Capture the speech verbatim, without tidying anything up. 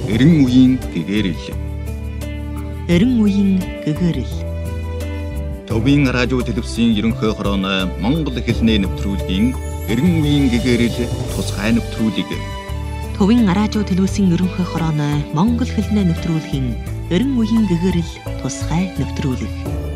Эрен үеийн гэгэрэл. Эрен үеийн гэгэрэл. Төвийн радио телевизийн ерөнхий хорооны Монгол хэлний нэвтрүүлгийн Эрен үеийн гэгэрэл тусгай нэвтрүүлэг. Төвийн радио телевизийн ерөнхий хорооны Монгол хэлний нэвтрүүлгийн Эрен үеийн гэгэрэл тусгай нэвтрүүлэг.